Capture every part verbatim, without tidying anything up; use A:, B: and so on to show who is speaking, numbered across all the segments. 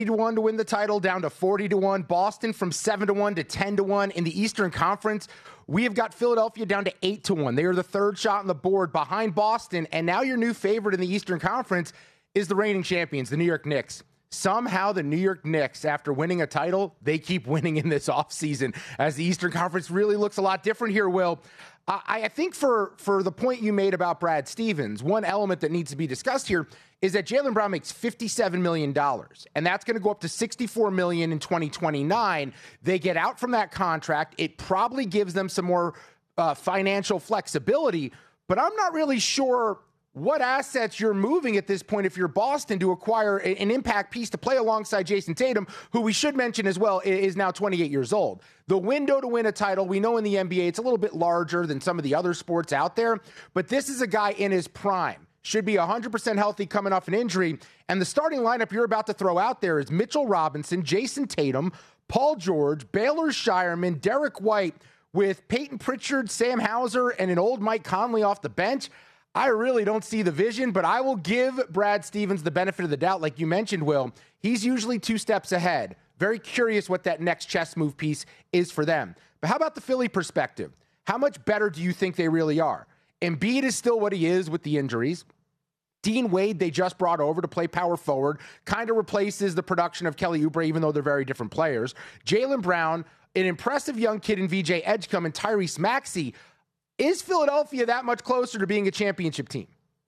A: to one to win the title, down to forty to one. Boston from seven to one to ten to one. In the Eastern Conference, we have got Philadelphia down to eight to one. They are the third shot on the board behind Boston, and now your new favorite in the Eastern Conference is the reigning champions, the New York Knicks. Somehow the New York Knicks, after winning a title, they keep winning in this offseason as the Eastern Conference really looks a lot different here, Will. I, I think for, for the point you made about Brad Stevens, one element that needs to be discussed here is that Jaylen Brown makes fifty-seven million dollars, and that's going to go up to sixty-four million dollars in twenty twenty-nine. They get out from that contract. It probably gives them some more uh, financial flexibility, but I'm not really sure what assets you're moving at this point if you're Boston to acquire an impact piece to play alongside Jason Tatum, who we should mention as well is now twenty-eight years old. The window to win a title, we know in the N B A it's a little bit larger than some of the other sports out there, but this is a guy in his prime. Should be one hundred percent healthy coming off an injury. And the starting lineup you're about to throw out there is Mitchell Robinson, Jason Tatum, Paul George, Baylor Shireman, Derek White, with Peyton Pritchard, Sam Hauser, and an old Mike Conley off the bench. I really don't see the vision, but I will give Brad Stevens the benefit of the doubt. Like you mentioned, Will, he's usually two steps ahead. Very curious what that next chess move piece is for them. But how about the Philly perspective? How much better do you think they really are? Embiid is still what he is with the injuries. Dean Wade, they just brought over to play power forward, kind of replaces the production of Kelly Oubre, even though they're very different players. Jaylen Brown, an impressive young kid in V J Edgecombe, and Tyrese Maxey. Is Philadelphia that much closer to being a championship team?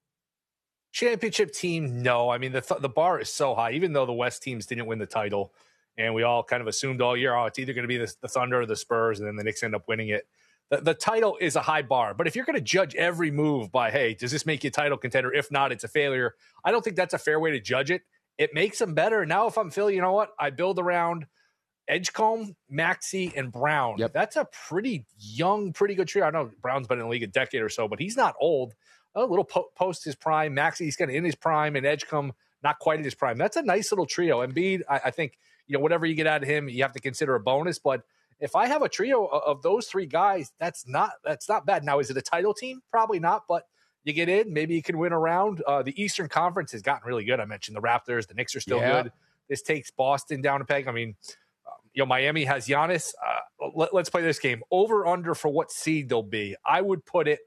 B: Championship team, no. I mean, the th- the bar is so high, even though the West teams didn't win the title, and we all kind of assumed all year, oh, it's either going to be the, the Thunder or the Spurs, and then the Knicks end up winning it. The, the title is a high bar, but if you're going to judge every move by, hey, does this make you a title contender? If not, it's a failure. I don't think that's a fair way to judge it. It makes them better. Now, if I'm Philly, you know what? I build around Edgecombe, Maxey, and Brown.
A: Yep.
B: That's a pretty young, pretty good trio. I know Brown's been in the league a decade or so, but he's not old. A little po- post his prime. Maxey's kind of in his prime, and Edgecombe not quite in his prime. That's a nice little trio. Embiid, I, I think, you know, whatever you get out of him, you have to consider a bonus. But if I have a trio of, of those three guys, that's not that's not bad. Now, is it a title team? Probably not, but you get in, maybe you can win a round. Uh, the Eastern Conference has gotten really good. I mentioned the Raptors. The Knicks are still
A: Yeah.
B: good. This takes Boston down a peg. I mean, you know, Miami has Giannis. Uh, let, let's play this game. Over under for what seed they'll be. I would put it.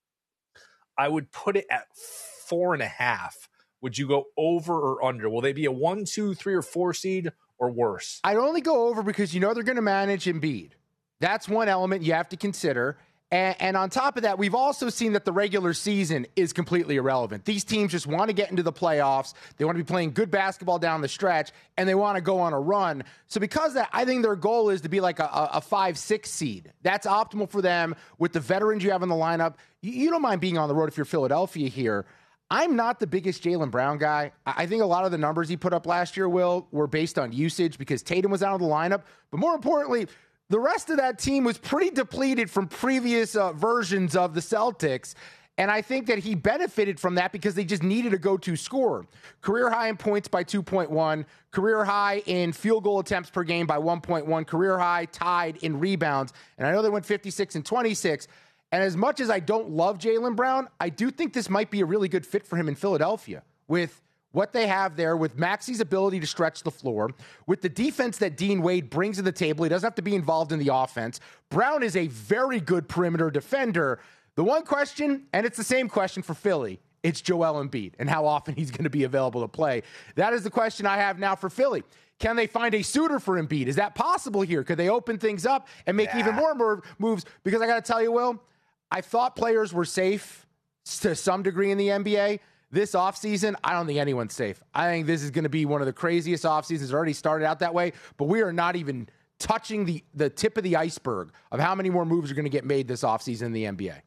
B: I would put it at four and a half. Would you go over or under? Will they be a one, two, three, or four seed or worse?
A: I'd only go over because you know they're going to manage Embiid. That's one element you have to consider. And, and on top of that, we've also seen that the regular season is completely irrelevant. These teams just want to get into the playoffs. They want to be playing good basketball down the stretch, and they want to go on a run. So because of that, I think their goal is to be like a, a five, six seed. That's optimal for them with the veterans you have in the lineup. You, you don't mind being on the road if you're Philadelphia here. I'm not the biggest Jaylen Brown guy. I think a lot of the numbers he put up last year, Will, were based on usage because Tatum was out of the lineup. But more importantly, the rest of that team was pretty depleted from previous uh, versions of the Celtics. And I think that he benefited from that because they just needed a go-to scorer. Career high in points by two point one, career high in field goal attempts per game by one point one, career high tied in rebounds. And I know they went fifty-six and twenty-six. And as much as I don't love Jaylen Brown, I do think this might be a really good fit for him in Philadelphia with what they have there, with Maxey's ability to stretch the floor, with the defense that Dean Wade brings to the table. He doesn't have to be involved in the offense. Brown is a very good perimeter defender. The one question, and it's the same question for Philly, it's Joel Embiid and how often he's going to be available to play. That is the question I have now for Philly. Can they find a suitor for Embiid? Is that possible here? Could they open things up and make yeah. even more, more moves? Because I got to tell you, Will, I thought players were safe to some degree in the N B A. This offseason, I don't think anyone's safe. I think this is going to be one of the craziest offseasons. It already started out that way, but we are not even touching the, the tip of the iceberg of how many more moves are going to get made this offseason in the N B A.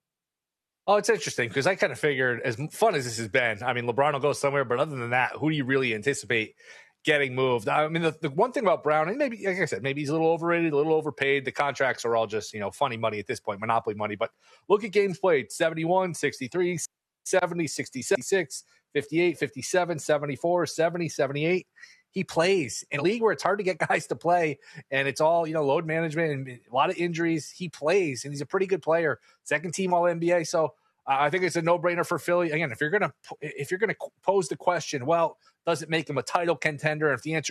B: Oh, it's interesting because I kind of figured, as fun as this has been, I mean, LeBron will go somewhere, but other than that, who do you really anticipate getting moved? I mean, the, the one thing about Brown, and maybe, like I said, maybe he's a little overrated, a little overpaid. The contracts are all just, you know, funny money at this point, monopoly money. But look at games played, seventy-one, sixty-three, seventy, sixty-six, fifty-eight, fifty-seven, seventy-four, seventy, seventy-eight. He plays in a league where it's hard to get guys to play, and it's all, you know, load management and a lot of injuries. He plays, and he's a pretty good player. Second team All N B A. So uh, I think it's a no-brainer for Philly. Again, if you're gonna if you're gonna pose the question, well, does it make him a title contender? If the answer